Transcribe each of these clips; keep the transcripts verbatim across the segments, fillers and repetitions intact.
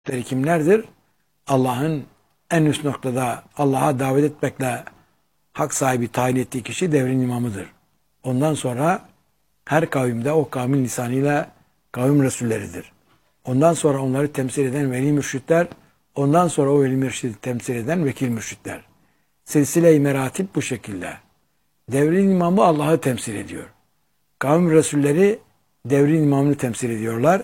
kimlerdir? Allah'ın en üst noktada Allah'a davet etmekle hak sahibi tayin ettiği kişi devrin imamıdır. Ondan sonra her kavimde o kavmin lisanıyla kavim resulleridir. Ondan sonra onları temsil eden veli mürşitler, ondan sonra o veli mürşidi temsil eden vekil mürşitler. Silsile-i meratip bu şekilde. Devrin imamı Allah'ı temsil ediyor. Kavim resulleri devrin imamını temsil ediyorlar.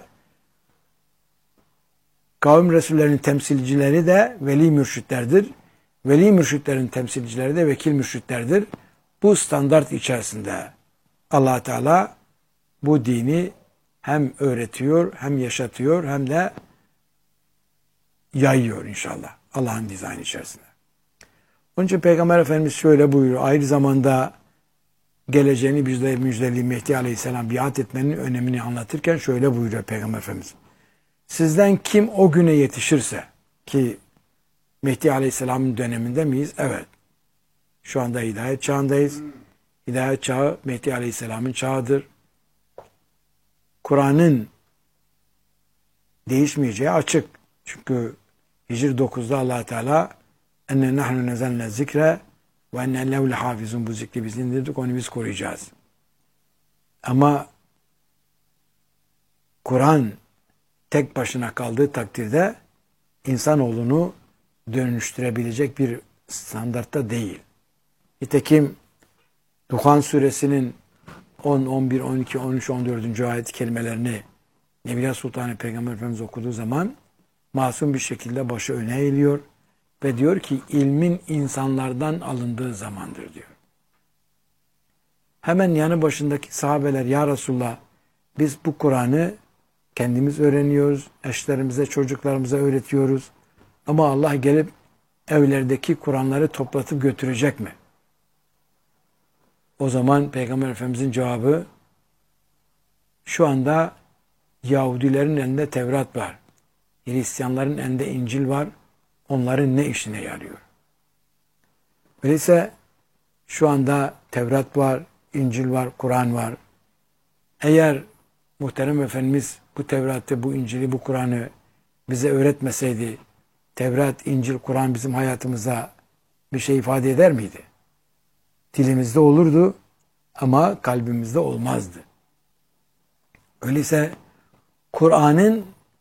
Kavim resullerinin temsilcileri de veli mürşitlerdir. Veli mürşitlerin temsilcileri de vekil mürşitlerdir. Bu standart içerisinde Allah Teala bu dini hem öğretiyor, hem yaşatıyor, hem de yayıyor inşallah. Allah'ın dizaynı içerisinde. Onun için Peygamber Efendimiz şöyle buyuruyor. Aynı zamanda geleceğini müjde, müjdeli Mehdi Aleyhisselam biat etmenin önemini anlatırken şöyle buyuruyor Peygamber Efendimiz. Sizden kim o güne yetişirse, ki Mehdi Aleyhisselam'ın döneminde miyiz? Evet. Şu anda hidayet çağındayız. Hidayet çağı Mehdi Aleyhisselam'ın çağıdır. Kur'an'ın değişmeyeceği açık. Çünkü Hicr dokuzda Allah Teala enne nahnu nezelne zikre ve enne lehu lehafizun, bu zikri biz indirdik, onu biz koruyacağız. Ama Kur'an tek başına kaldığı takdirde insanoğlunu dönüştürebilecek bir standartta değil. Nitekim Duhan suresinin on, on bir, on iki, on üç, on dördüncü ayet kelimelerini Nebiya Sultanı Peygamber Efendimiz okuduğu zaman masum bir şekilde başı öne eğiliyor ve diyor ki ilmin insanlardan alındığı zamandır diyor. Hemen yanı başındaki sahabeler, ya Resulullah biz bu Kur'an'ı kendimiz öğreniyoruz, eşlerimize, çocuklarımıza öğretiyoruz. Ama Allah gelip evlerdeki Kur'anları toplatıp götürecek mi? O zaman Peygamber Efendimizin cevabı, şu anda Yahudilerin elinde Tevrat var. Hristiyanların elinde İncil var. Onların ne işine yarıyor? Öyleyse şu anda Tevrat var, İncil var, Kur'an var. Eğer muhterem Efendimiz bu Tevrat'ı, bu İncil'i, bu Kur'an'ı bize öğretmeseydi, Tevrat, İncil, Kur'an bizim hayatımıza bir şey ifade eder miydi? Dilimizde olurdu ama kalbimizde olmazdı. Öyleyse Kur'an'ın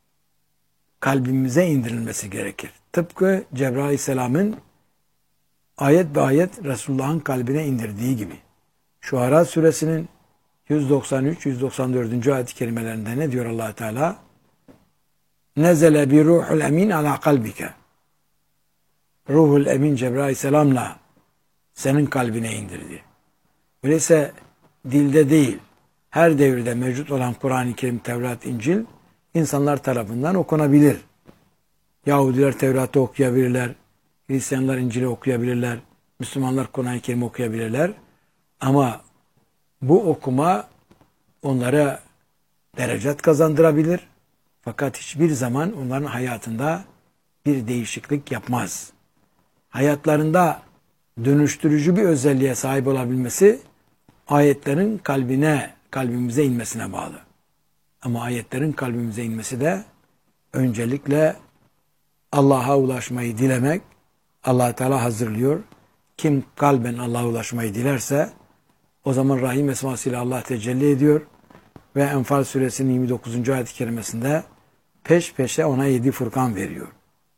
kalbimize indirilmesi gerekir. Tıpkı Cebrail Aleyhisselam'ın ayet be ayet Resulullah'ın kalbine indirdiği gibi. Şuara suresinin yüz doksan üç yüz doksan dördüncü ayet-i kerimelerinde ne diyor Allah Teala? Nezele bi ruhul emin ala kalbike. Ruhul emin Cebrail Aleyhisselam'la senin kalbine indirdi. Öyleyse dilde değil, her devirde mevcut olan Kur'an-ı Kerim, Tevrat, İncil insanlar tarafından okunabilir. Yahudiler Tevrat'ı okuyabilirler, Hristiyanlar İncil'i okuyabilirler, Müslümanlar Kur'an-ı Kerim okuyabilirler. Ama bu okuma onlara derecat kazandırabilir. Fakat hiçbir zaman onların hayatında bir değişiklik yapmaz. Hayatlarında dönüştürücü bir özelliğe sahip olabilmesi ayetlerin kalbine, kalbimize inmesine bağlı. Ama ayetlerin kalbimize inmesi de öncelikle Allah'a ulaşmayı dilemek, Allah Teala hazırlıyor. Kim kalben Allah'a ulaşmayı dilerse o zaman Rahim esmasıyla Allah tecelli ediyor ve Enfal suresinin yirmi dokuzuncu ayet-i kerimesinde peş peşe ona yedi Furkan veriyor.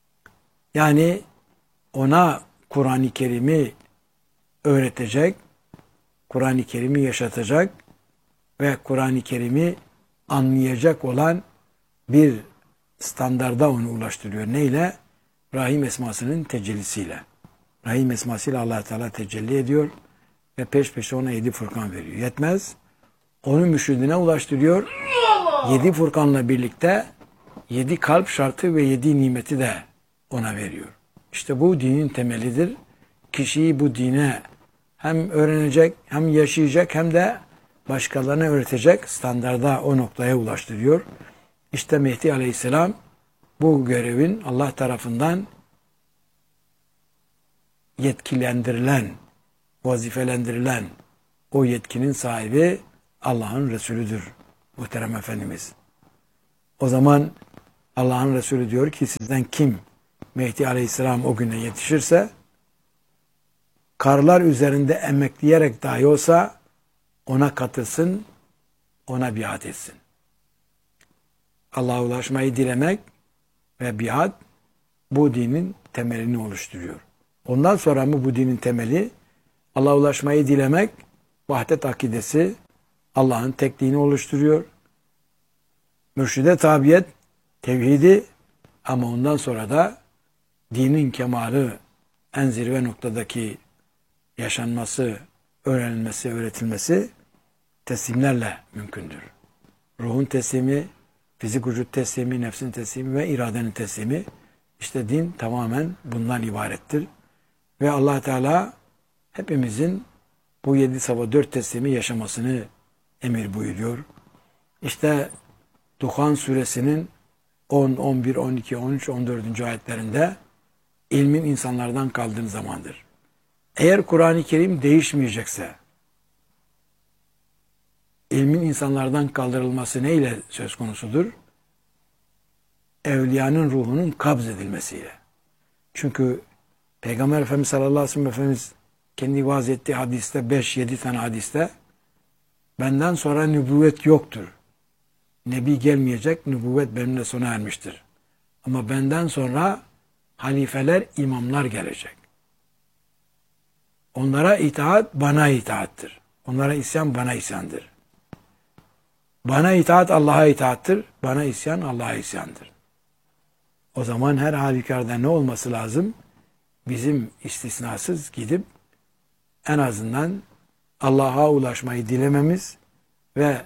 Yani ona Kur'an-ı Kerim'i öğretecek, Kur'an-ı Kerim'i yaşatacak ve Kur'an-ı Kerim'i anlayacak olan bir standarda onu ulaştırıyor. Neyle? Rahim esmasının tecellisiyle. Rahim esmasıyla Allah Teala tecelli ediyor ve peş peşe ona yedi Furkan veriyor. Yetmez. Onu müşhidine ulaştırıyor. Yedi Furkan'la birlikte yedi kalp şartı ve yedi nimeti de ona veriyor. İşte bu dinin temelidir. Kişiyi bu dine hem öğrenecek, hem yaşayacak, hem de başkalarına öğretecek standarda, o noktaya ulaştırıyor. İşte Mehdi Aleyhisselam bu görevin Allah tarafından yetkilendirilen, vazifelendirilen o yetkinin sahibi Allah'ın Resulüdür muhterem Efendimiz. O zaman Allah'ın Resulü diyor ki sizden kim Mehdi Aleyhisselam o güne yetişirse karlar üzerinde emekleyerek dahi olsa ona katılsın, ona biat etsin. Allah'a ulaşmayı dilemek ve biat bu dinin temelini oluşturuyor. Ondan sonra mı bu dinin temeli? Allah'a ulaşmayı dilemek, vahdet akidesi Allah'ın tekliğini oluşturuyor. Mürşide tabiyet, tevhidi, ama ondan sonra da dinin kemalı, en zirve noktadaki yaşanması, öğrenilmesi, öğretilmesi teslimlerle mümkündür. Ruhun teslimi, fizik vücut teslimi, nefsin teslimi ve iradenin teslimi. İşte din tamamen bundan ibarettir. Ve Allah Teala hepimizin bu yedi sabah dört teslimi yaşamasını emir buyuruyor. İşte Duhan suresinin on, on bir, on iki, on üç, on dördüncü ayetlerinde ilmin insanlardan kaldığı zamandır. Eğer Kur'an-ı Kerim değişmeyecekse, ilmin insanlardan kaldırılması neyle söz konusudur? Evliyanın ruhunun kabz edilmesiyle. Çünkü Peygamber Efendimiz sallallahu aleyhi ve sellem Efendimiz kendi vaaz ettiği hadiste, beş yedi tane hadiste, benden sonra nübüvvet yoktur. Nebi gelmeyecek, nübüvvet benimle sona ermiştir. Ama benden sonra halifeler, imamlar gelecek. Onlara itaat, bana itaattır. Onlara isyan, bana isyandır. Bana itaat, Allah'a itaattır. Bana isyan, Allah'a isyandır. O zaman her halükarda ne olması lazım? Bizim istisnasız gidip en azından Allah'a ulaşmayı dilememiz ve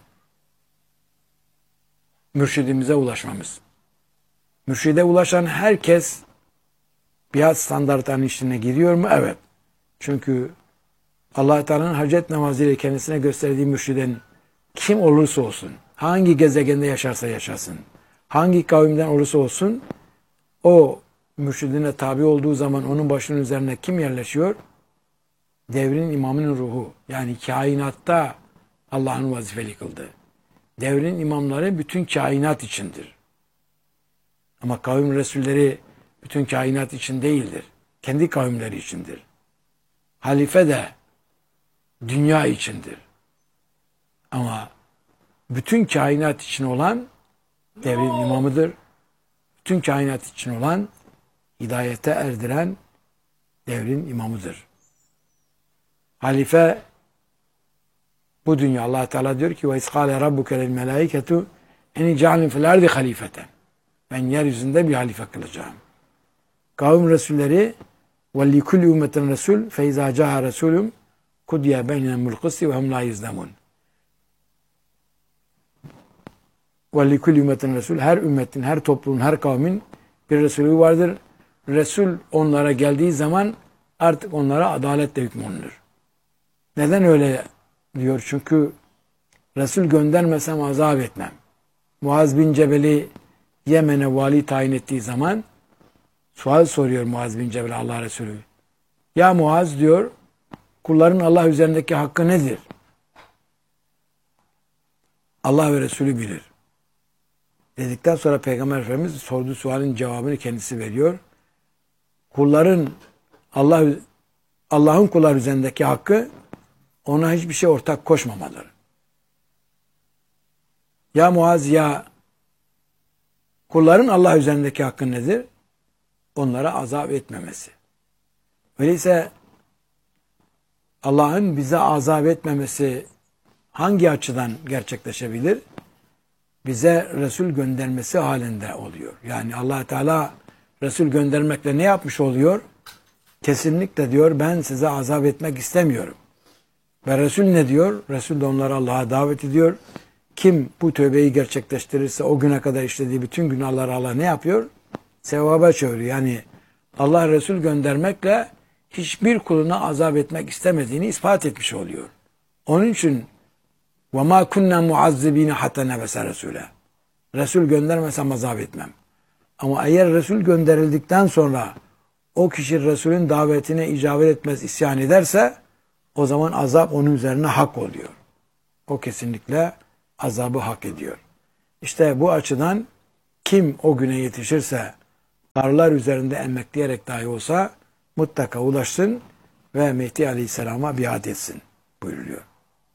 mürşidimize ulaşmamız. Mürşide ulaşan herkes biat standartlarının içine giriyor mu? Evet. Çünkü Allah Teala'nın hacet namazıyla kendisine gösterdiği mürşiden kim olursa olsun, hangi gezegende yaşarsa yaşasın, hangi kavimden olursa olsun, o mürşidine tabi olduğu zaman onun başının üzerine kim yerleşiyor? Devrin imamının ruhu. Yani kainatta Allah'ın vazifeli kıldığı. Devrin imamları bütün kainat içindir. Ama kavim resulleri bütün kainat için değildir. Kendi kavimleri içindir. Halife de dünya içindir. Ama bütün kainat için olan devrin imamıdır. Bütün kainat için olan hidayete erdiren devrin imamıdır. Halife bu dünya. Allah Teala diyor ki: "Ve iskale rabbuke lil melaiketu eni cealin fil ardi halifeten." Ben yeryüzünde bir halife kılacağım. Kavim resulleri ve li kulli ümmetin resul fe izâ câhe resûlüm kudiye beynehum bil kısti ve hum lâ yuzlemun. Ve li kulli ümmetin resul, her ümmetin, her toplumun, her kavmin bir resulü vardır. Resul onlara geldiği zaman artık onlara adaletle hükmolunur. Neden öyle diyor? Çünkü Resul göndermesem azap etmem. Muaz bin Cebel'i Yemen'e vali tayin ettiği zaman sual soruyor Muaz bin Cebel Allah Resulü. Ya Muaz diyor, kulların Allah üzerindeki hakkı nedir? Allah ve Resulü bilir. Dedikten sonra Peygamber Efendimiz sorduğu sualin cevabını kendisi veriyor. Kulların Allah Allah'ın kullar üzerindeki hakkı ona hiçbir şey ortak koşmamaları. Ya Muaz, ya kulların Allah üzerindeki hakkı nedir? Onlara azap etmemesi. Öyleyse Allah'ın bize azap etmemesi hangi açıdan gerçekleşebilir? Bize Resul göndermesi halinde oluyor. Yani Allah Teala Resul göndermekle ne yapmış oluyor? Kesinlikle diyor, ben size azap etmek istemiyorum. Ve Resul ne diyor? Resul de onları Allah'a davet ediyor. Kim bu tövbeyi gerçekleştirirse o güne kadar işlediği bütün günahları Allah ne yapıyor? Sevaba çeviriyor. Yani Allah Resul göndermekle hiçbir kuluna azap etmek istemediğini ispat etmiş oluyor. Onun için وَمَا كُنَّا مُعَذِّب۪ينَ حَتَّى نَبَسَ رَسُولًا. Resul göndermesem azap etmem. Ama eğer Resul gönderildikten sonra o kişi Resulün davetine icabet etmez, isyan ederse o zaman azap onun üzerine hak oluyor. O kesinlikle azabı hak ediyor. İşte bu açıdan kim o güne yetişirse karlar üzerinde emmekleyerek dahi olsa mutlaka ulaşsın ve Mehdi Aleyhisselam'a biat etsin buyuruluyor.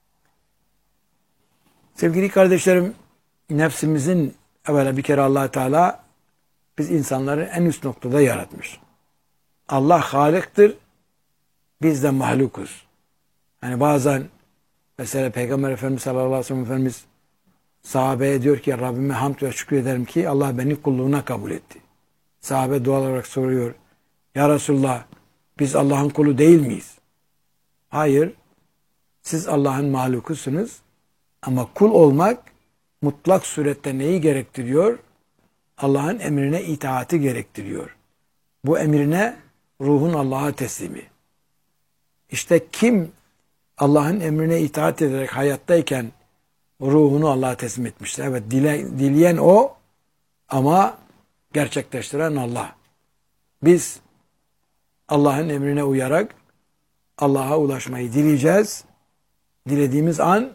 Sevgili kardeşlerim, nefsimizin evvela bir kere Allah Teala biz insanları en üst noktada yaratmış. Allah Halik'tir, biz de mahlukuz. Yani bazen mesela Peygamber Efendimiz sallallahu aleyhi ve sellem Efendimiz sahabeye diyor ki Rabbime hamd ve şükür ederim ki Allah beni kulluğuna kabul etti. Sahabe doğal olarak soruyor. Ya Resulullah biz Allah'ın kulu değil miyiz? Hayır. Siz Allah'ın mahlukusunuz. Ama kul olmak mutlak surette neyi gerektiriyor? Allah'ın emrine itaati gerektiriyor. Bu emrine ruhun Allah'a teslimi. İşte kim Allah'ın emrine itaat ederek hayattayken ruhunu Allah'a teslim etmiştir. Evet, dile, dileyen o ama gerçekleştiren Allah. Biz Allah'ın emrine uyarak Allah'a ulaşmayı dileyeceğiz. Dilediğimiz an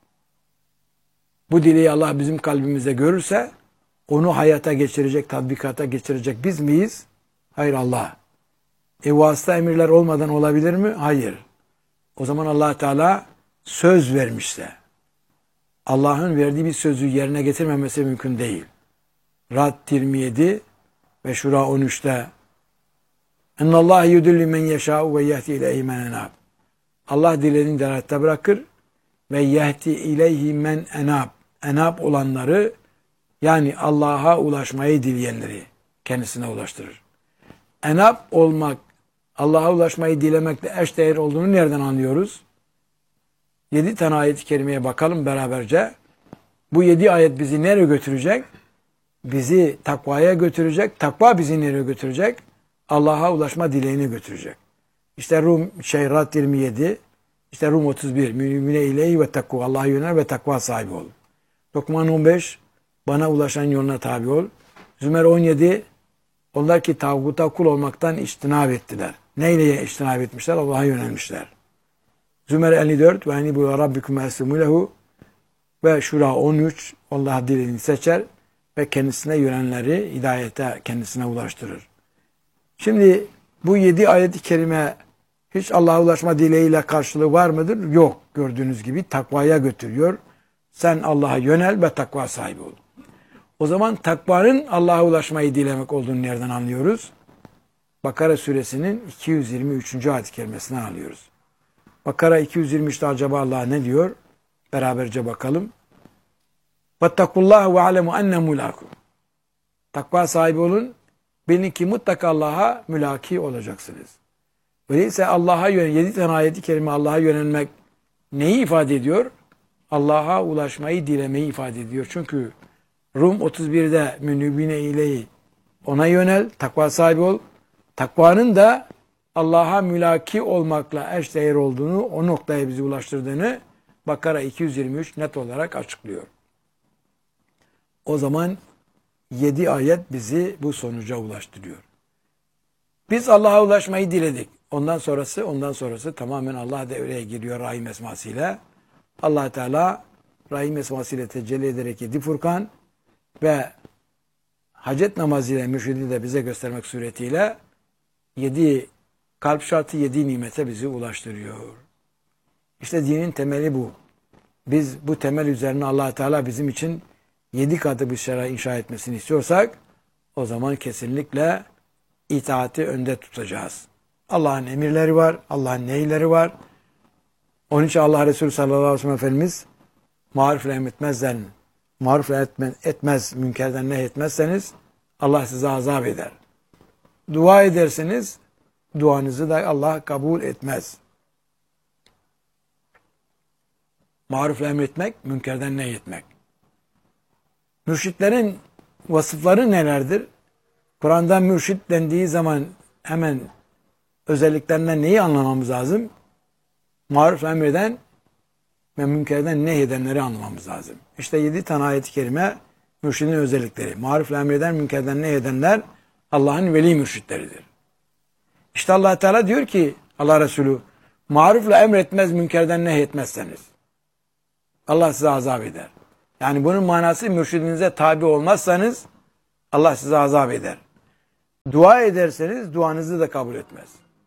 bu dileği Allah bizim kalbimizde görürse onu hayata geçirecek, tatbikata geçirecek biz miyiz? Hayır, Allah. E vasıta emirler olmadan olabilir mi? Hayır. O zaman Allah Teala söz vermişse Allah'ın verdiği bir sözü yerine getirmemesi mümkün değil. Rad yirmi yedi ve Şura on üçte اِنَّ اللّٰهِ يُدُلِّ مَنْ يَشَاءُ وَيَهْتِ اِلَيْهِ مَنْ اَنَابٍ Allah dilediğini delalte bırakır ve yehti ileyhi men enab. Enab olanları yani Allah'a ulaşmayı dileyenleri kendisine ulaştırır. Enab olmak, Allah'a ulaşmayı dilemekle eşdeğer olduğunu nereden anlıyoruz? Yedi tane ayet-i kerimeye bakalım beraberce. Bu yedi ayet bizi nereye götürecek? Bizi takvaya götürecek. Takva bizi nereye götürecek? Allah'a ulaşma dileğine götürecek. İşte Rum şey Rad yirmi yedi, işte Rum otuz bir. Mümine ileyhi ve takva. Allah'a yönel ve takva sahibi ol. Lokman on beş. Bana ulaşan yoluna tabi ol. Zümer on yedi. Onlar ki tağuta kul olmaktan içtinab ettiler. Neyle içtinab etmişler? Allah'a yönelmişler. Zümer elli dört. Ve eni bu rabbikum eslimu lehu. Ve Şura on üç. Allah dilediğini seçer ve kendisine yönelenleri hidayete kendisine ulaştırır. Şimdi bu yedi ayet-i kerime hiç Allah'a ulaşma dileğiyle karşılığı var mıdır? Yok. Gördüğünüz gibi takvaya götürüyor. Sen Allah'a yönel ve takva sahibi ol. O zaman takvanın Allah'a ulaşmayı dilemek olduğunu nereden anlıyoruz? Bakara suresinin iki yüz yirmi üçüncü ayet-i kerimesinden alıyoruz. Bakara iki yüz yirmi üçte acaba Allah ne diyor? Beraberce bakalım. وَاتَّقُوا اللّٰهُ وَعَلَمُوا اَنَّهُ Takva sahibi olun. Bilin ki mutlaka Allah'a mülaki olacaksınız. Öyleyse Allah'a yönel, yedi tane ayet-i kerime Allah'a yönelmek neyi ifade ediyor? Allah'a ulaşmayı dilemeyi ifade ediyor. Çünkü Rum otuz birde münibine ileyhi ona yönel, takva sahibi ol. Takvanın da Allah'a mülaki olmakla eşdeğer olduğunu, o noktaya bizi ulaştırdığını Bakara iki yüz yirmi üç net olarak açıklıyor. O zaman yedi ayet bizi bu sonuca ulaştırıyor. Biz Allah'a ulaşmayı diledik. Ondan sonrası, ondan sonrası tamamen Allah devreye giriyor Rahim esmasıyla. Allah Teala Rahim esmasıyla tecelli ederek yedi Furkan ve hacet namazıyla mürşidi de bize göstermek suretiyle yedi kalp şartı, yedi nimete bizi ulaştırıyor. İşte dinin temeli bu. Biz bu temel üzerine Allah Teala bizim için yedi katı bir şera inşa etmesini istiyorsak o zaman kesinlikle itaati önde tutacağız. Allah'ın emirleri var, Allah'ın neyleri var. Onun için Allah Resulü sallallahu aleyhi ve sellem Efendimiz marifle emretmezden, marifle etmez, etmez, münkerden nehyetmezseniz Allah size azap eder. Dua ederseniz duanızı da Allah kabul etmez. Marifle emretmek, münkerden nehyetmek. Mürşitlerin vasıfları nelerdir? Kur'an'da mürşit dendiği zaman hemen özelliklerinden neyi anlamamız lazım? Maruf emreden ve münkerden nehyedenleri anlamamız lazım. İşte yedi tane ayet-i kerime mürşidin özellikleri. Maruf emreden, münkerden nehyedenler Allah'ın veli mürşitleridir. İşte Allah Teala diyor ki Allah Resulü marufla emretmez, münkerden nehyetmezseniz Allah size azap eder. Yani bunun manası mürşidinize tabi olmazsanız Allah size azap eder. Dua ederseniz duanızı da kabul etmez.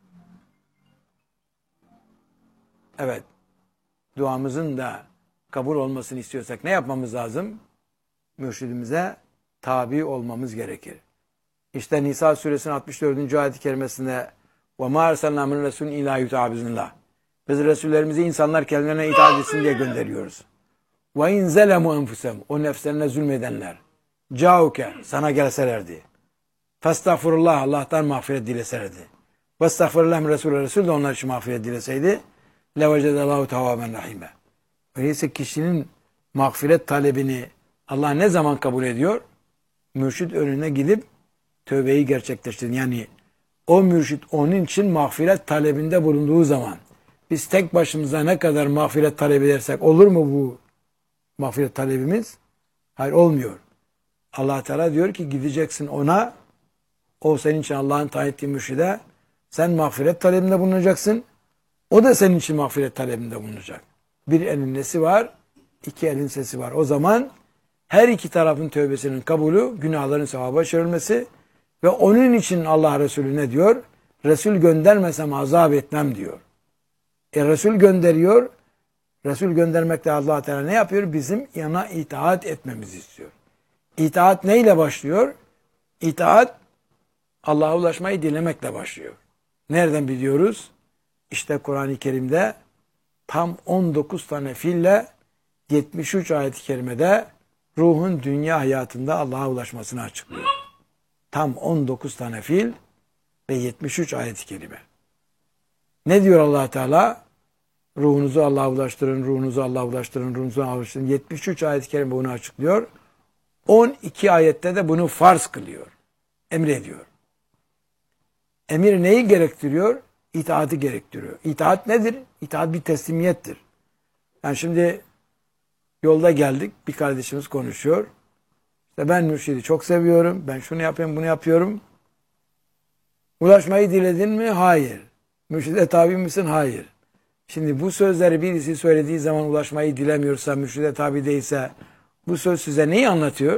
Evet. Duamızın da kabul olmasını istiyorsak ne yapmamız lazım? Mürşidimize tabi olmamız gerekir. İşte Nisa suresinin altmış dördüncü ayet-i kerimesinde وَمَا اَرْسَلْنَا مِنْ رَسُولٍ اِلَٰهِ يُتَعَبِزُنَّ Biz Resullerimizi insanlar kendilerine itaat etsin diye gönderiyoruz. وَاِنْ زَلَمُوا اَنْفُسَهُمْ O nefslerine zulmedenler. Cauke sana gelselerdi. Festağfurullah Allah'tan mağfiret dileselerdi. Vestağfirullah Resulü Resul de onlar için mağfiret dileseydi. Levecedallahu tevvaben rahime. Öyleyse kişinin mağfiret talebini Allah ne zaman kabul ediyor? Mürşid önüne gidip tövbeyi gerçekleştirin. Yani o mürşid onun için mağfiret talebinde bulunduğu zaman biz tek başımıza ne kadar mağfiret talep edersek olur mu bu mağfiret talebimiz? Hayır, olmuyor. Allah Teala diyor ki gideceksin ona, o senin için Allah'ın tayin ettiği mürşide, sen mağfiret talebinde bulunacaksın. O da senin için mağfiret talebinde bulunacak. Bir elin nesi var, iki elin sesi var. O zaman her iki tarafın tövbesinin kabulü, günahların sevaba çevrilmesi ve onun için Allah Resulü ne diyor? Resul göndermesem azap etmem diyor. E Resul gönderiyor. Resul göndermekte Allah Teala ne yapıyor? Bizim yana itaat etmemizi istiyor. İtaat neyle başlıyor? İtaat Allah'a ulaşmayı dilemekle başlıyor. Nereden biliyoruz? İşte Kur'an-ı Kerim'de tam on dokuz tane fiille yetmiş üç ayet-i kerimede ruhun dünya hayatında Allah'a ulaşmasını açıklıyor. Tam on dokuz tane fiil ve yetmiş üç ayet-i kerime. Ne diyor Allah Teala? Ruhunuzu Allah'a ulaştırın, ruhunuzu Allah'a ulaştırın, ruhunuzu Allah'a ulaştırın. yetmiş üç ayet-i kerime bunu açıklıyor. on iki ayette de bunu farz kılıyor. Emrediyor. Emir neyi gerektiriyor? İtaati gerektiriyor. İtaat nedir? İtaat bir teslimiyettir. Yani şimdi yolda geldik, bir kardeşimiz konuşuyor. İşte ben mürşidi çok seviyorum, ben şunu yapıyorum, bunu yapıyorum. Ulaşmayı diledin mi? Hayır. Mürşide tabi misin? Hayır. Şimdi bu sözleri birisi söylediği zaman ulaşmayı dilemiyorsa, mürşide tabi değilse, bu söz size neyi anlatıyor?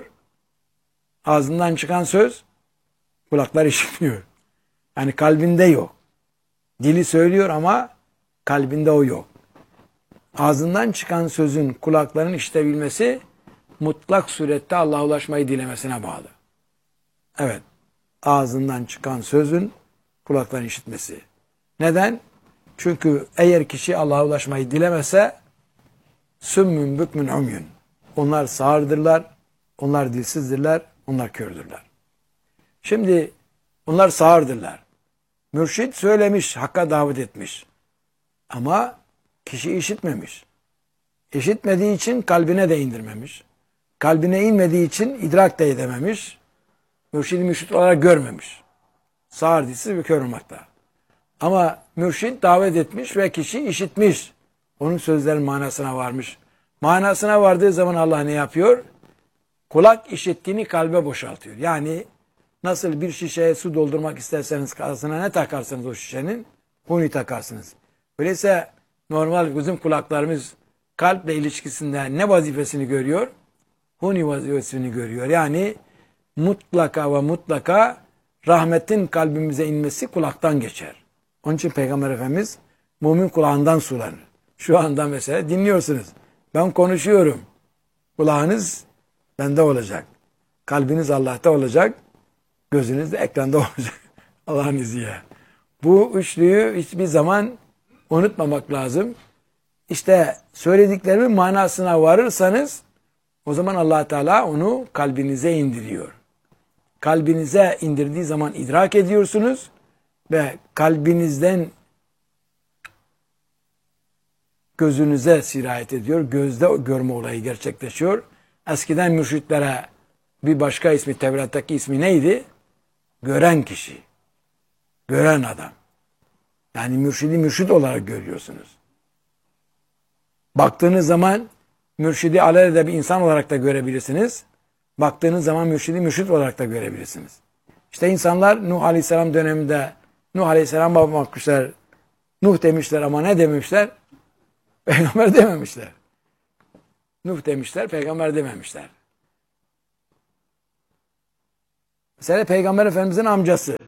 Ağzından çıkan söz, kulaklar işitmiyor. Yani kalbinde yok. Dili söylüyor ama kalbinde o yok. Ağzından çıkan sözün kulakların işitebilmesi mutlak surette Allah'a ulaşmayı dilemesine bağlı. Evet. Ağzından çıkan sözün kulakların işitmesi. Neden? Çünkü eğer kişi Allah'a ulaşmayı dilemese sümmün bükmün umyun. Onlar sağırdırlar, onlar dilsizdirler, onlar kördürler. Şimdi onlar sağırdırlar. Mürşid söylemiş, hakka davet etmiş. Ama kişi işitmemiş. İşitmediği için kalbine de indirmemiş. Kalbine inmediği için idrak da edememiş. Mürşidi mürşid olarak görmemiş. Sağır, dilsiz ve kör olmakta. Ama mürşid davet etmiş ve kişi işitmiş. Onun sözlerin manasına varmış. Manasına vardığı zaman Allah ne yapıyor? Kulak işittiğini kalbe boşaltıyor. Yani nasıl bir şişeye su doldurmak isterseniz arasına ne takarsınız o şişenin? Huni takarsınız. Öyleyse normal bizim kulaklarımız kalple ilişkisinde ne vazifesini görüyor? Huni vazifesini görüyor. Yani mutlaka ve mutlaka rahmetin kalbimize inmesi kulaktan geçer. Onun için Peygamber Efendimiz mümin kulağından sulanır. Şu anda mesela dinliyorsunuz. Ben konuşuyorum. Kulağınız bende olacak. Kalbiniz Allah'ta olacak. Gözünüz de ekranda olacak. Allah'ın izniyle. Bu üçlüyü hiçbir zaman unutmamak lazım. İşte söylediklerimin manasına varırsanız o zaman Allah Teala onu kalbinize indiriyor. Kalbinize indirdiği zaman idrak ediyorsunuz ve kalbinizden gözünüze sirayet ediyor. Gözde görme olayı gerçekleşiyor. Eskiden mürşitlere bir başka ismi, Tevrat'taki ismi neydi? Gören kişi. Gören adam. Yani mürşidi mürşid olarak görüyorsunuz. Baktığınız zaman mürşidi alelade bir insan olarak da görebilirsiniz. Baktığınız zaman mürşidi mürşid olarak da görebilirsiniz. İşte insanlar Nuh Aleyhisselam döneminde Nuh Aleyhisselam'a bakmışlar. Nuh demişler ama ne demişler? Peygamber dememişler. Nuh demişler, peygamber dememişler. Mesela Peygamber Efendimizin amcası.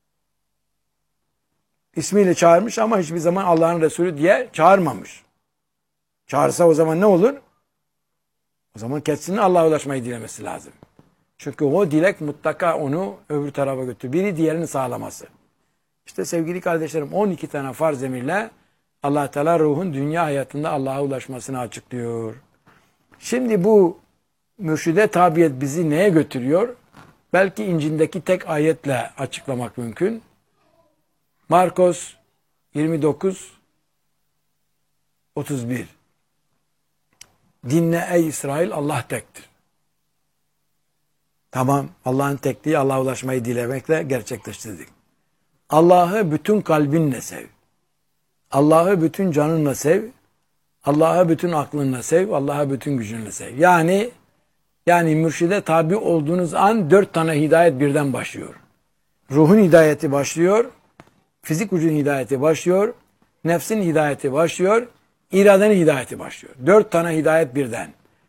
İsmiyle çağırmış ama hiçbir zaman Allah'ın Resulü diye çağırmamış. Çağırsa o zaman ne olur? O zaman kendisinin Allah'a ulaşmayı dilemesi lazım. Çünkü o dilek mutlaka onu öbür tarafa götürür. Biri diğerini sağlaması. İşte sevgili kardeşlerim on iki tane farz emirle Allah Teala ruhun dünya hayatında Allah'a ulaşmasını açıklıyor. Şimdi bu mürşide tabiyet bizi neye götürüyor? Belki İncil'deki tek ayetle açıklamak mümkün. Markos yirmi dokuz otuz bir. Dinle ey İsrail, Allah tektir. Tamam, Allah'ın tekliği Allah'a ulaşmayı dilemekle gerçekleştirdik. Allah'ı bütün kalbinle sev. Allah'ı bütün canınla sev. Allah'ı bütün aklınla sev. Allah'ı bütün gücünle sev. Yani yani mürşide tabi olduğunuz an dört tane hidayet birden başlıyor. Ruhun hidayeti başlıyor. Fizik gücün hidayeti başlıyor. Nefsin hidayeti başlıyor. İradenin hidayeti başlıyor. Dört tane hidayet birden.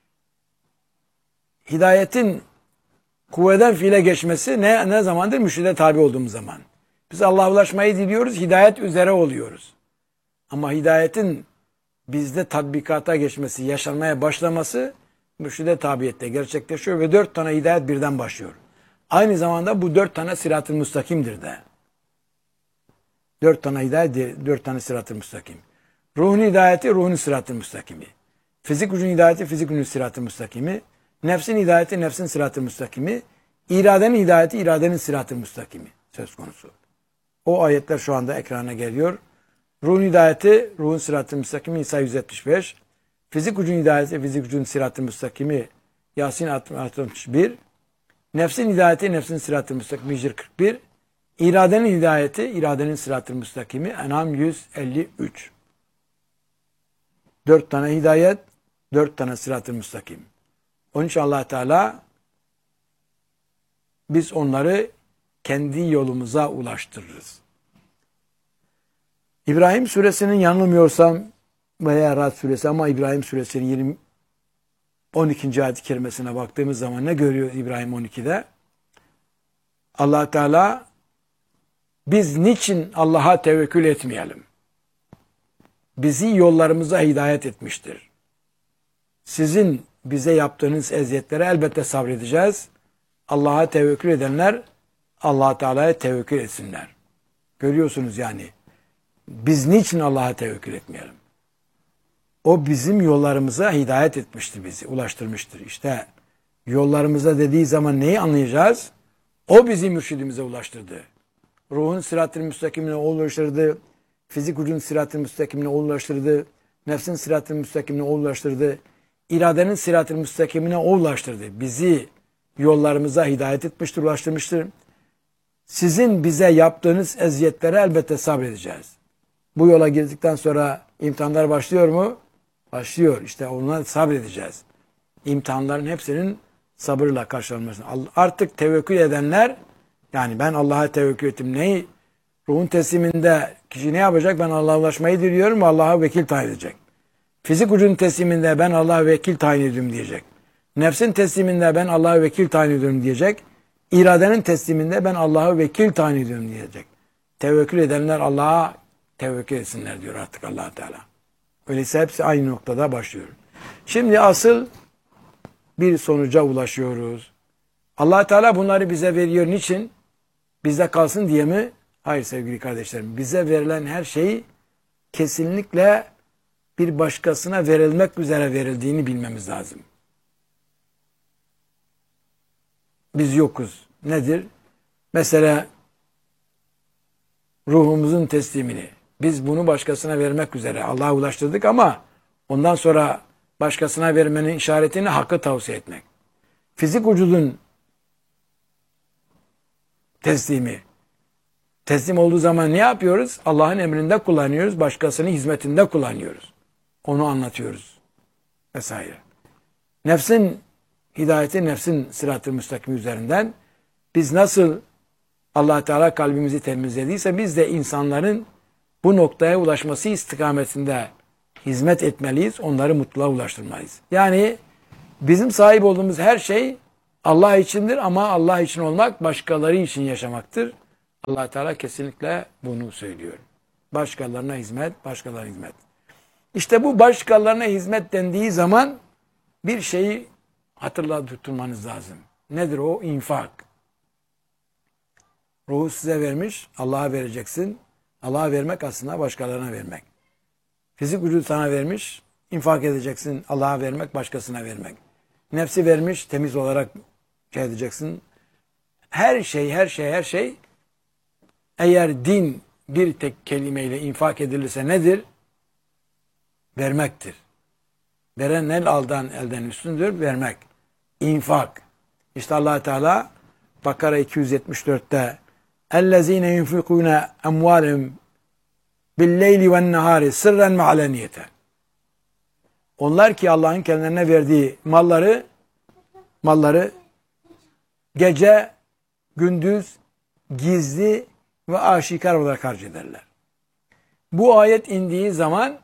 Hidayetin kuvveden fiile geçmesi ne, ne zamandır? Mürşide tabi olduğumuz zaman. Biz Allah'a ulaşmayı diliyoruz, hidayet üzere oluyoruz. Ama hidayetin bizde tatbikata geçmesi, yaşanmaya başlaması mürşide tabiyette gerçekleşiyor ve dört tane hidayet birden başlıyor. Aynı zamanda bu dört tane sırat-ı müstakimdir de. Dört tane hidayet, dört tane sırat-ı müstakim. Ruhun hidayeti, ruhun sırat-ı müstakimi. Fizik gücün hidayeti, fizik gücün sırat-ı müstakimi. Nefsin hidayeti, nefsin sırat-ı müstakimi. İradenin hidayeti, iradenin sırat-ı müstakimi söz konusu. O ayetler şu anda ekrana geliyor. Ruhun hidayeti, ruhun sırat-ı müstakimi İsa yüz yetmiş beş. Fizik gücün hidayeti, fizik gücün sırat-ı müstakimi Yasin altmış bir. Nefsin hidayeti, nefsin sırat-ı müstakimi Hicr kırk bir. İradenin hidayeti, iradenin sırat-ı müstakimi En'am yüz elli üç. Dört tane hidayet, dört tane sırat-ı müstakim. Onun için Allah Teala biz onları kendi yolumuza ulaştırırız. İbrahim suresinin yanılmıyorsam veya Ra'd suresi ama İbrahim suresinin yirmi on ikinci ayet-i kerimesine baktığımız zaman ne görüyoruz İbrahim on ikide? Allah Teala biz niçin Allah'a tevekkül etmeyelim? Bizi yollarımıza hidayet etmiştir. Sizin bize yaptığınız eziyetlere elbette sabredeceğiz. Allah'a tevekkül edenler Allah Teala'ya tevekkül etsinler. Görüyorsunuz yani. Biz niçin Allah'a tevekkül etmeyelim? O bizim yollarımıza hidayet etmiştir bizi, ulaştırmıştır. İşte yollarımıza dediği zaman neyi anlayacağız? O bizi mürşidimize ulaştırdı. Ruhun sırat-ı müstakimine ulaştırdı. Fizik gücün sırat-ı müstakimine ulaştırdı. Nefsin sırat-ı müstakimine ulaştırdı. İradenin sırat-ı müstakimine ulaştırdı. Bizi yollarımıza hidayet etmiştir, ulaştırmıştır. Sizin bize yaptığınız eziyetlere elbette sabredeceğiz. Bu yola girdikten sonra imtihanlar başlıyor mu? Başlıyor. İşte onlara sabredeceğiz. İmtihanların hepsinin sabırla karşılanmasını. Artık tevekkül edenler, yani ben Allah'a tevekkül ettim. Neyi? Ruhun tesliminde kişi ne yapacak? Ben Allah'a ulaşmayı diliyorum ve Allah'a vekil tayin edecek. Fizik gücün tesliminde ben Allah'a vekil tayin ediyorum diyecek. Nefsin tesliminde ben Allah'a vekil tayin ediyorum diyecek. İradenin tesliminde ben Allah'a vekil tayin ediyorum diyecek. Tevekkül edenler Allah'a tevekkül etsinler diyor artık Allah Teala. Öyleyse hepsi aynı noktada başlıyor. Şimdi asıl bir sonuca ulaşıyoruz. Allah Teala bunları bize veriyor. Niçin? Bizde kalsın diye mi? Hayır sevgili kardeşlerim. Bize verilen her şey kesinlikle bir başkasına verilmek üzere verildiğini bilmemiz lazım. Biz yokuz. Nedir? Mesela ruhumuzun teslimini. Biz bunu başkasına vermek üzere Allah'a ulaştırdık ama ondan sonra başkasına vermenin işaretini hakkı tavsiye etmek. Fizik vücudun teslimi. Teslim olduğu zaman ne yapıyoruz? Allah'ın emrinde kullanıyoruz, başkasının hizmetinde kullanıyoruz. Onu anlatıyoruz. Vesaire. Nefsin hidayeti, nefsin sırat-ı müstakim üzerinden biz nasıl Allah Teala kalbimizi temizlediyse biz de insanların bu noktaya ulaşması istikametinde hizmet etmeliyiz, onları mutluluğa ulaştırmalıyız. Yani bizim sahip olduğumuz her şey Allah içindir ama Allah için olmak başkaları için yaşamaktır. Allah Teala kesinlikle bunu söylüyor. Başkalarına hizmet, başkalarına hizmet. İşte bu başkalarına hizmet dendiği zaman bir şeyi hatırlatmanız lazım. Nedir o? İnfak. Ruhu size vermiş, Allah'a vereceksin. Allah'a vermek aslında başkalarına vermek. Fizik vücudu sana vermiş, infak edeceksin. Allah'a vermek, başkasına vermek. Nefsi vermiş, temiz olarak şey edeceksin. Her şey, her şey, her şey eğer din bir tek kelimeyle infak edilirse nedir? Vermektir. Veren el aldan elden üstündür, vermek. İnfak. İşte Allah Teala Bakara iki yüz yetmiş dörtte اَلَّذ۪ينَ يُنْفِقُونَ اَمْوَالِهِمْ بِالْلَيْلِ وَالنَّهَارِ سِرًّا وَعَلَنِيَةً. Onlar ki Allah'ın kendilerine verdiği malları malları gece, gündüz, gizli ve aşikar olarak harcederler. Bu ayet indiği zaman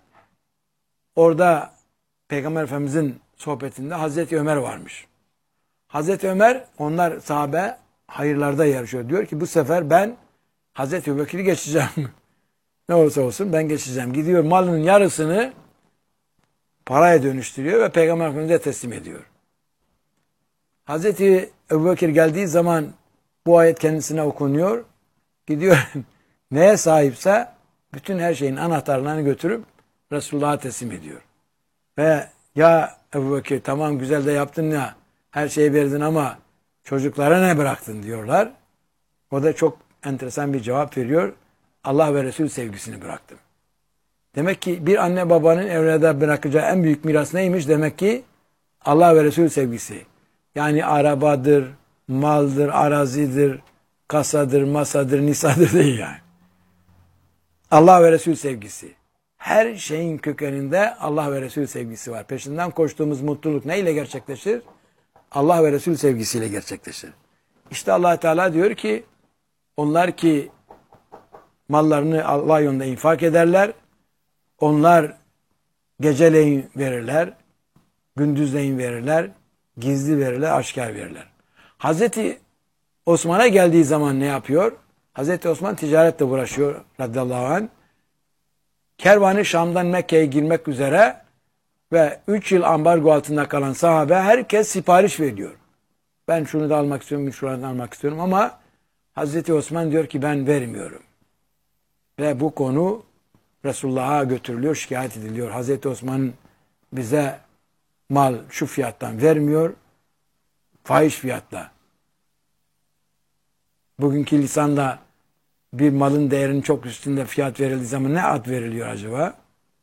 orada Peygamber Efendimizin sohbetinde Hazreti Ömer varmış. Hazreti Ömer, onlar sahabe hayırlarda yarışıyor. Diyor ki bu sefer ben Hazreti Ebubekir'i geçeceğim. Ne olursa olsun ben geçeceğim. Gidiyor malının yarısını paraya dönüştürüyor ve Peygamber Efendimiz'e teslim ediyor. Hazreti Ebubekir geldiği zaman bu ayet kendisine okunuyor. Gidiyor neye sahipse bütün her şeyin anahtarlarını götürüp Resulullah'a teslim ediyor. Ve ya Ebubekir tamam güzel de yaptın ya her şeyi verdin ama çocuklara ne bıraktın diyorlar. O da çok enteresan bir cevap veriyor. Allah ve Resul sevgisini bıraktım. Demek ki bir anne babanın evlada bırakacağı en büyük miras neymiş? Demek ki Allah ve Resul sevgisi. Yani arabadır, maldır, arazidir, kasadır, masadır, nisadır değil yani. Allah ve Resul sevgisi. Her şeyin kökeninde Allah ve Resul sevgisi var. Peşinden koştuğumuz mutluluk neyle gerçekleşir? Allah ve Resul sevgisiyle gerçekleşir. İşte Allah Teala diyor ki onlar ki mallarını Allah yolunda infak ederler. Onlar geceleyin verirler, gündüzleyin verirler, gizli verirler, aşikar verirler. Hazreti Osman'a geldiği zaman ne yapıyor? Hazreti Osman ticaretle uğraşıyor radıyallahu anh. Kervanı Şam'dan Mekke'ye girmek üzere ve üç yıl ambargo altında kalan sahabe herkes sipariş veriyor. Ben şunu da almak istiyorum, şunu da almak istiyorum ama Hazreti Osman diyor ki ben vermiyorum. Ve bu konu Resulullah'a götürülüyor, şikayet ediliyor. Hazreti Osman bize mal şu fiyattan vermiyor, fahiş fiyatla. Bugünkü lisanda bir malın değerinin çok üstünde fiyat verildiği zaman ne ad veriliyor acaba?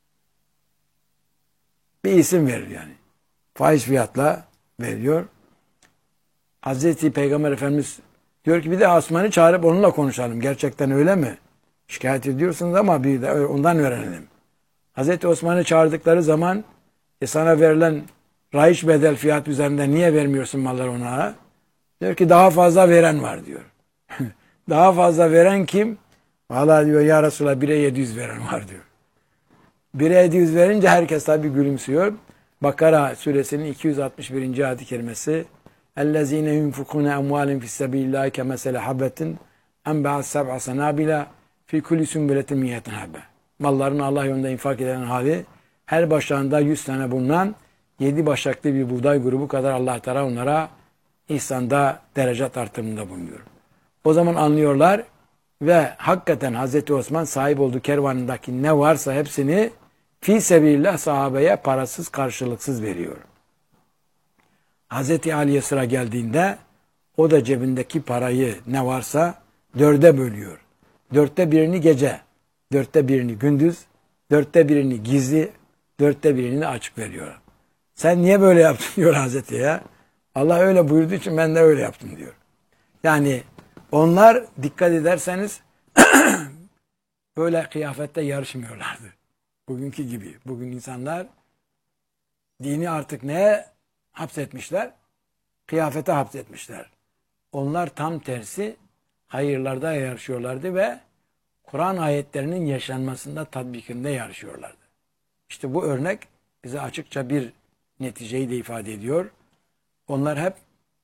Bir isim verir yani. Fahiş fiyatla veriyor. Hazreti Peygamber Efendimiz diyor ki bir de Osman'ı çağırıp onunla konuşalım. Gerçekten öyle mi? Şikayet ediyorsunuz ama bir de ondan öğrenelim. Hazreti Osman'ı çağırdıkları zaman e sana verilen rayiç bedel fiyat üzerinde niye vermiyorsun malları ona? Diyor ki daha fazla veren var diyor. Daha fazla veren kim? Vallahi diyor ya Resulallah bire yedi yüz veren var diyor. bire yedi yüz verince herkes tabi gülümsüyor. Bakara suresinin iki yüz altmış birinci ayet-i kerimesi اَلَّذ۪ينَ يُنْفُقُونَ اَمْوَالٍ فِي السَّب۪يلِ اللّٰهِ كَمَسَلَ حَبَّةٍ اَنْبَعَتْ سَبْعَ سَنَابِلَ فِي كُلِّ سُنْبُلَةٍ مِيَّةٍ حَبَّةٍ. Mallarını Allah yolunda infak eden hali her başlarında yüz tane bulunan yedi başaklı bir buğday grubu kadar Allah Teala onlara ihsanda derecat artırımında bulunuyor. O zaman anlıyorlar ve hakikaten Hazreti Osman sahip olduğu kervanındaki ne varsa hepsini fi sebillah sahabeye parasız karşılıksız veriyor. Hazreti Ali'ye sıra geldiğinde o da cebindeki parayı ne varsa dörde bölüyor. Dörtte birini gece, dörtte birini gündüz, dörtte birini gizli, dörtte birini açık veriyor. Sen niye böyle yaptın diyor Hazreti'ye. Allah öyle buyurduğu için ben de öyle yaptım diyor. Yani onlar dikkat ederseniz böyle kıyafette yarışmıyorlardı. Bugünkü gibi. Bugün insanlar dini artık neye hapsetmişler? Kıyafete hapsetmişler. Onlar tam tersi hayırlarda yarışıyorlardı ve Kur'an ayetlerinin yaşanmasında, tatbikinde yarışıyorlardı. İşte bu örnek bize açıkça bir neticeyi de ifade ediyor. Onlar hep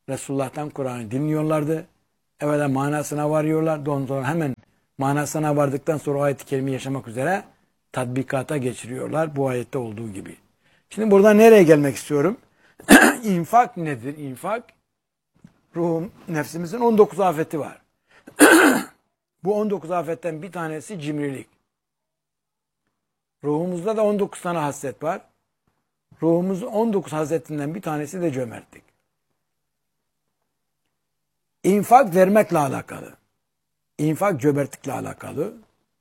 Resulullah'tan Kur'an'ı dinliyorlardı. Evvela manasına varıyorlar. Ondan sonra hemen manasına vardıktan sonra o ayet-i kerimeyi yaşamak üzere tatbikata geçiriyorlar. Bu ayette olduğu gibi. Şimdi burada nereye gelmek istiyorum? İnfak nedir? İnfak, ruhum, nefsimizin on dokuz afeti var. Bu on dokuz afetten bir tanesi cimrilik. Ruhumuzda da on dokuz tane haslet var. Ruhumuzun on dokuz hasletinden bir tanesi de cömertlik. İnfak vermekle alakalı. İnfak cömertlikle alakalı.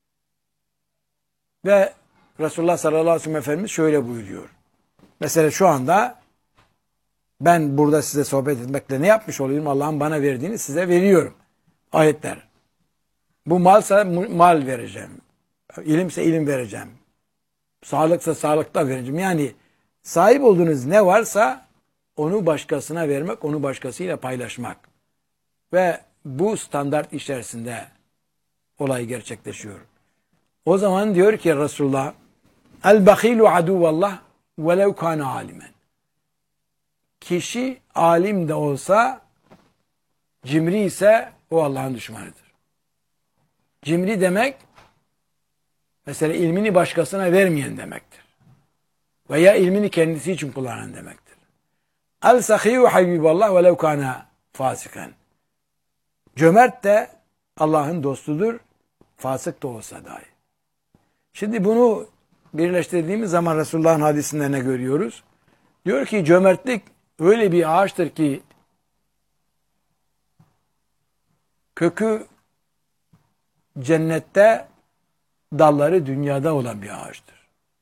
Ve Resulullah sallallahu aleyhi ve sellem Efendimiz şöyle buyuruyor. Mesela şu anda ben burada size sohbet etmekle ne yapmış oluyorum? Allah'ın bana verdiğini size veriyorum. Ayetler. Bu malsa mal vereceğim. İlimse ilim vereceğim. Sağlıksa sağlıkta vereceğim. Yani sahip olduğunuz ne varsa onu başkasına vermek, onu başkasıyla paylaşmak. Ve bu standart içerisinde olay gerçekleşiyor. O zaman diyor ki Resulullah, el-bahilu aduvallah velev kana alimen. Kişi alim de olsa, cimri ise o Allah'ın düşmanıdır. Cimri demek, mesela ilmini başkasına vermeyen demektir. Veya ilmini kendisi için kullanan demektir. El-sahiyu habiballah velev kana fasiken. Cömert de Allah'ın dostudur, fasık da olsa dahi. Şimdi bunu birleştirdiğimiz zaman Resulullah'ın hadisinde ne görüyoruz? Diyor ki cömertlik öyle bir ağaçtır ki kökü cennette, dalları dünyada olan bir ağaçtır.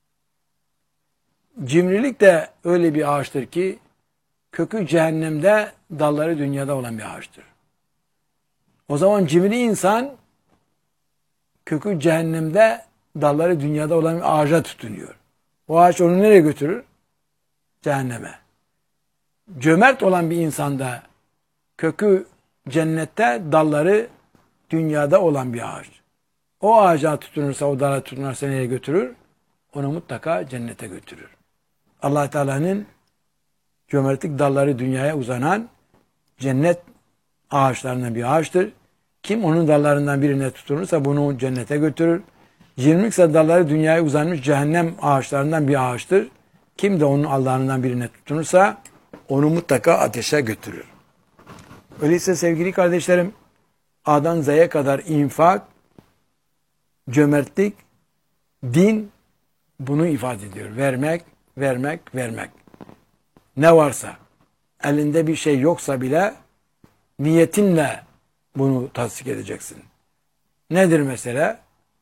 Cimrilik de öyle bir ağaçtır ki kökü cehennemde, dalları dünyada olan bir ağaçtır. O zaman cimri insan kökü cehennemde, dalları dünyada olan bir ağaca tutunuyor. O ağaç onu nereye götürür? Cehenneme. Cömert olan bir insanda kökü cennette, dalları dünyada olan bir ağaç. O ağaca tutunursa, o dala tutunursa nereye götürür? Onu mutlaka cennete götürür. Allah Teala'nın cömertlik dalları dünyaya uzanan cennet ağaçlarından bir ağaçtır. Kim onun dallarından birine tutunursa bunu cennete götürür. Cimrilikse dalları dünyaya uzanmış cehennem ağaçlarından bir ağaçtır. Kim de onun dallarından birine tutunursa onu mutlaka ateşe götürür. Öyleyse sevgili kardeşlerim, A'dan Z'ye kadar infak, cömertlik, din bunu ifade ediyor. Vermek, vermek, vermek. Ne varsa, elinde bir şey yoksa bile niyetinle bunu tasdik edeceksin. Nedir mesela?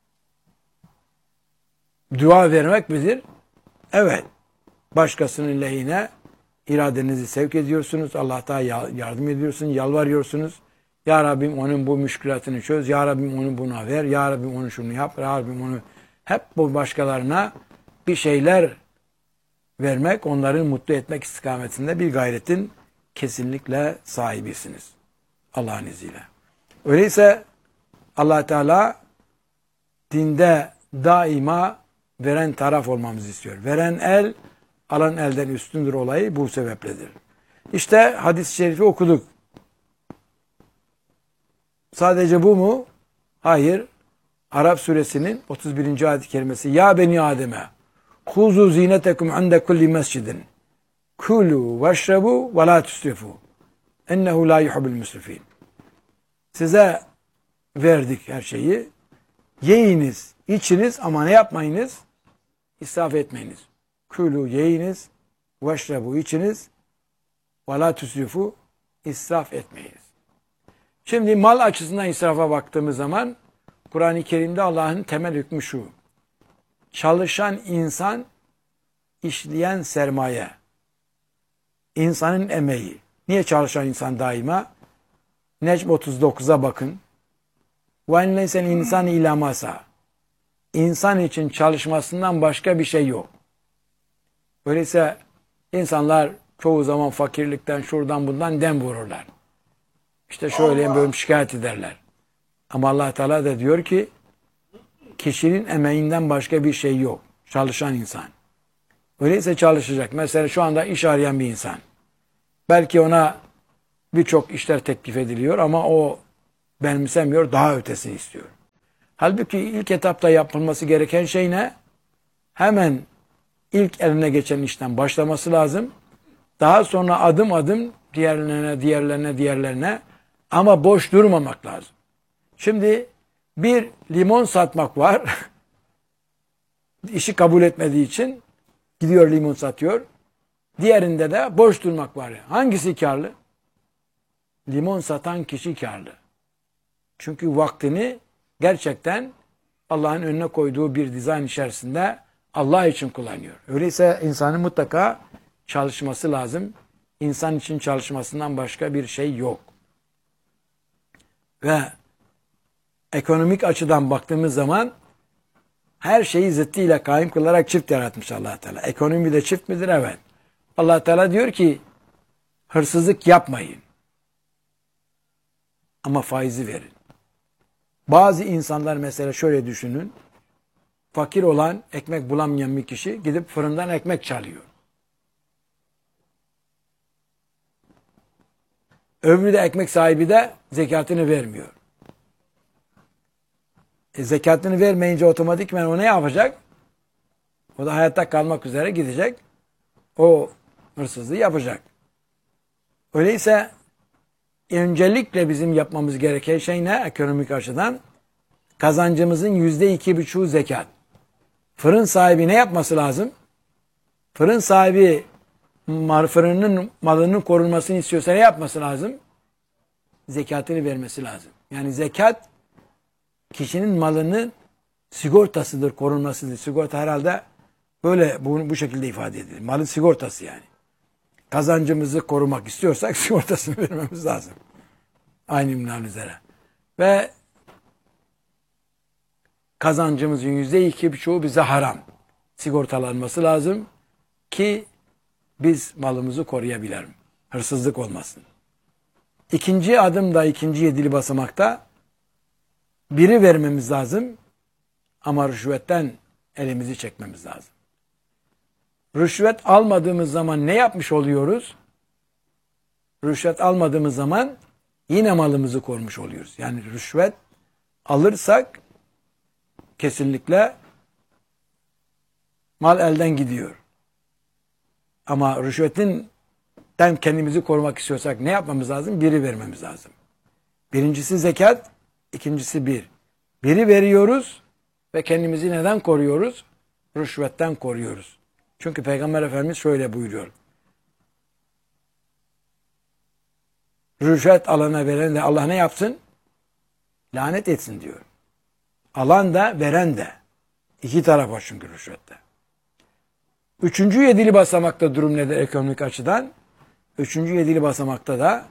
Dua vermek midir? Evet. Başkasının lehine iradenizi sevk ediyorsunuz. Allah'tan yardım ediyorsunuz, yalvarıyorsunuz. Ya Rabbim onun bu müşkülatını çöz. Ya Rabbim onu buna ver. Ya Rabbim onu şunu yap. Ya Rabbim onu... Hep bu başkalarına bir şeyler vermek, onları mutlu etmek istikametinde bir gayretin kesinlikle sahibisiniz. Allah'ın izniyle. Öyleyse Allah Teala dinde daima veren taraf olmamızı istiyor. Veren el, alan elden üstündür olayı bu sebepledir. İşte hadis-i şerifi okuduk. Sadece bu mu? Hayır. Arap suresinin otuz birinci ayet-i kerimesi. Ya beni Adem'e huzu zinetekum inde kulli mescidin kulu veşrebu ve la tusrifu ennehu la yuhibbul musrifin. Size verdik her şeyi. Yiyiniz, içiniz ama ne yapmayınız? İsraf etmeyiniz. Kulu yiyiniz, veşrebu içiniz, ve la tusrifu israf etmeyiniz. Şimdi mal açısından israfa baktığımız zaman Kur'an-ı Kerim'de Allah'ın temel hükmü şu. Çalışan insan, işleyen sermaye. İnsanın emeği. Niye çalışan insan daima? Necm otuz dokuza bakın. وَاَنْ لَيْسَ insan ilamasa. İnsan için çalışmasından başka bir şey yok. Öyleyse insanlar çoğu zaman fakirlikten, şuradan bundan dem vururlar. İşte şöyle böyle şikayet ederler. Ama Allah Teala da diyor ki kişinin emeğinden başka bir şey yok. Çalışan insan. Öyleyse çalışacak. Mesela şu anda iş arayan bir insan. Belki ona birçok işler teklif ediliyor ama o benimsemiyor, daha ötesini istiyor. Halbuki ilk etapta yapılması gereken şey ne? Hemen ilk eline geçen işten başlaması lazım. Daha sonra adım adım diğerlerine, diğerlerine, diğerlerine ama boş durmamak lazım. Şimdi bir limon satmak var. İşi kabul etmediği için gidiyor limon satıyor. Diğerinde de boş durmak var. Hangisi karlı? Limon satan kişi karlı. Çünkü vaktini gerçekten Allah'ın önüne koyduğu bir dizayn içerisinde Allah için kullanıyor. Öyleyse insanın mutlaka çalışması lazım. İnsan için çalışmasından başka bir şey yok. Ve ekonomik açıdan baktığımız zaman her şeyi zıttıyla kaim kılarak çift yaratmış Allah Teala. Ekonomi de çift midir? Evet. Allah Teala diyor ki hırsızlık yapmayın. Ama faizi verin. Bazı insanlar mesela şöyle düşünün. Fakir olan, ekmek bulamayan bir kişi gidip fırından ekmek çalıyor. Öbürü de ekmek sahibi de zekatını vermiyor. E, zekatını vermeyince otomatikman o ne yapacak? O da hayatta kalmak üzere gidecek. O hırsızlığı yapacak. Öyleyse öncelikle bizim yapmamız gereken şey ne? Ekonomik açıdan kazancımızın yüzde iki buçuğu zekat. Fırın sahibi ne yapması lazım? Fırın sahibi fırının malının korunmasını istiyorsa ne yapması lazım? Zekatını vermesi lazım. Yani zekat kişinin malının sigortasıdır, korunmasıdır. Sigorta herhalde böyle bu, bu şekilde ifade edilir. Malın sigortası yani. Kazancımızı korumak istiyorsak sigortasını vermemiz lazım. Aynı imlan üzere. Ve kazancımızın yüzde iki birçoğu bize haram. Sigortalanması lazım ki biz malımızı koruyabilelim. Hırsızlık olmasın. İkinci adımda, ikinci yedili basamakta biri vermemiz lazım ama rüşvetten elimizi çekmemiz lazım. Rüşvet almadığımız zaman ne yapmış oluyoruz? Rüşvet almadığımız zaman yine malımızı korumuş oluyoruz. Yani rüşvet alırsak kesinlikle mal elden gidiyor. Ama rüşvetinden kendimizi korumak istiyorsak ne yapmamız lazım? Biri vermemiz lazım. Birincisi zekat, ikincisi bir. Biri veriyoruz ve kendimizi neden koruyoruz? Rüşvetten koruyoruz. Çünkü Peygamber Efendimiz şöyle buyuruyor. Rüşvet alana veren de Allah ne yapsın? Lanet etsin diyor. Alan da veren de. İki taraf var çünkü rüşvette. Üçüncü yedili basamakta durum nedir ekonomik açıdan? Üçüncü yedili basamakta da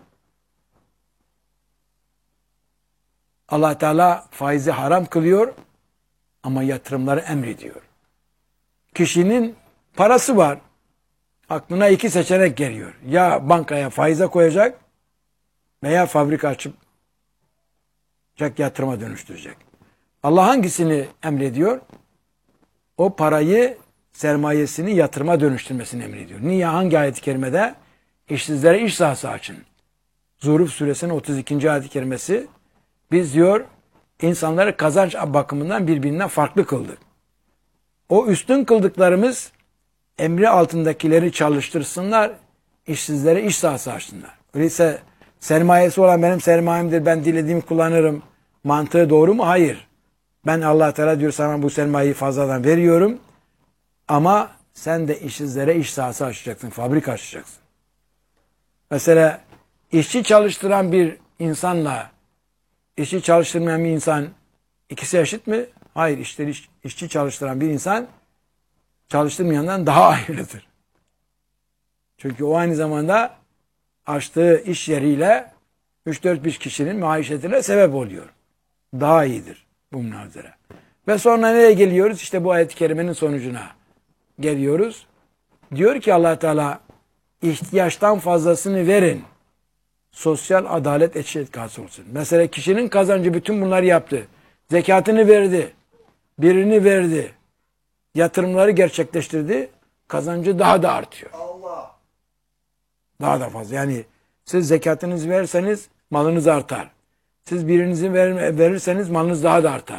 Allah Teala faizi haram kılıyor ama yatırımları emrediyor. Kişinin parası var. Aklına iki seçenek geliyor. Ya bankaya faize koyacak veya fabrika açıp yatırıma dönüştürecek. Allah hangisini emrediyor? O parayı, sermayesini yatırıma dönüştürmesini emrediyor. Niye? Hangi ayet-i kerimede? İşsizlere iş sahası açın. Zuhruf suresinin otuz ikinci ayet-i kerimesi. Biz diyor insanları kazanç bakımından birbirinden farklı kıldık. O üstün kıldıklarımız emri altındakileri çalıştırsınlar, işsizlere iş sahası açsınlar. Öyleyse sermayesi olan benim sermayemdir, ben dilediğimi kullanırım. Mantığı doğru mu? Hayır. Ben Allah Teala diyor sana bu sermayeyi fazladan veriyorum. Ama sen de işsizlere iş sahası açacaksın, fabrika açacaksın. Mesela işçi çalıştıran bir insanla işçi çalıştırmayan bir insan ikisi eşit mi? Hayır. İşte iş, işçi çalıştıran bir insan çalıştırmayandan daha hayırlıdır. Çünkü o aynı zamanda açtığı iş yeriyle üç dört beş kişinin maişetine sebep oluyor. Daha iyidir bu münazara. Ve sonra nereye geliyoruz? İşte bu ayet-i kerimenin sonucuna geliyoruz. Diyor ki Allah Teala ihtiyaçtan fazlasını verin. Sosyal adalet eşit olsun. Mesela kişinin kazancı bütün bunları yaptı. Zekatını verdi. Birini verdi. Yatırımları gerçekleştirdi. Kazancı daha da artıyor. Allah. Daha da fazla. Yani Siz zekatınızı verirseniz malınız artar. Siz birinizi ver, verirseniz malınız daha da artar.